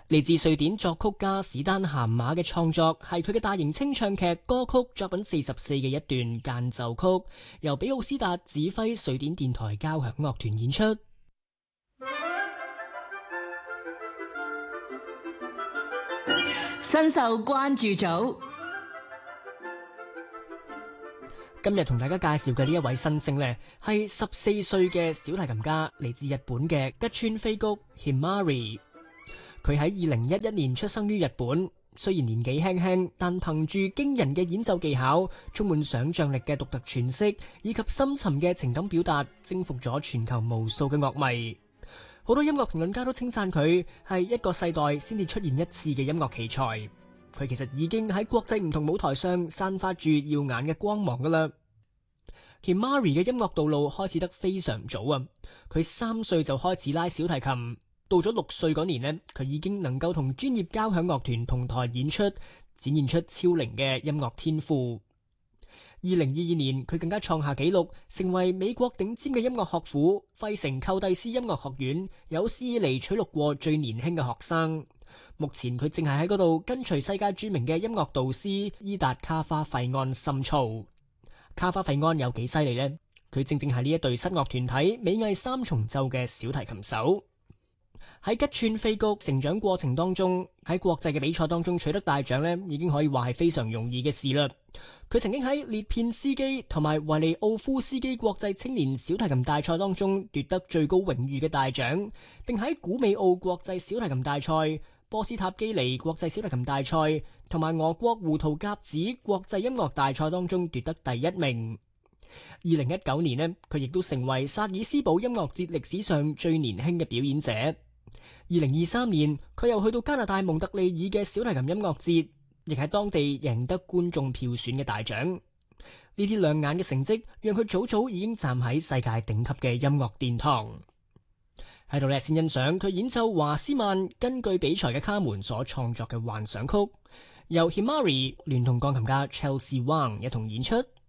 嚟自瑞典作曲家史丹咸馬嘅創作，係佢嘅大型清唱劇歌曲作品44嘅一段間奏曲，由比奧斯達指揮瑞典電台交響樂團演出。 新秀關注組今日同大家介紹嘅呢一位新星呢，係14歲嘅小提琴家，嚟自日本嘅吉川飛谷 Himari。佢喺2011年出生於日本，雖然年紀輕輕，但憑住驚人嘅演奏技巧、充滿想象力嘅獨特詮釋以及深沉嘅情感表達，征服咗全球無數嘅樂迷。好多音樂評論家都稱讚佢係一個世代先至出現一次嘅音樂奇才。佢其實已經喺國際唔同舞台上散發住耀眼嘅光芒噶啦。Himari 嘅音樂道路開始得非常早啊！佢3歲就開始拉小提琴。到咗6歲嗰年呢，佢已經能夠同專業交響樂團同台演出，展現出超齡嘅音樂天賦。2022年，佢更加創下紀錄，成為美國頂尖嘅音樂學府費城寇蒂斯音樂學院有史以嚟取錄過最年輕嘅學生。目前佢正係喺嗰度跟隨世界著名嘅音樂導師伊達卡花費安深造。卡花費安有幾犀利呢？佢正正係呢一隊室樂團體美藝三重奏嘅小提琴手。喺吉川飛谷成長過程當中，喺國際嘅比賽當中取得大獎呢，已經可以話係非常容易嘅事啦。佢曾經喺列片斯基同埋維尼奧夫斯基國際青年小提琴大賽當中奪得最高榮譽嘅大獎，並喺古美奧國際小提琴大賽、波斯塔基尼國際小提琴大賽同埋俄國胡桃夾子國際音樂大賽當中奪得第1名。2019年呢，佢亦都成為薩爾斯堡音樂節歷史上最年輕嘅表演者。2023年，佢又去到加拿大蒙特利爾嘅小提琴音樂節，亦喺當地贏得觀眾票選嘅大獎。呢啲亮眼嘅成績，讓佢早早已經站喺世界頂級嘅音樂殿堂。喺度咧，先欣賞佢演奏華斯曼根據比賽嘅卡門所創作嘅幻想曲，由 Himari 聯同鋼琴家 Chelsea Wang 一同演出。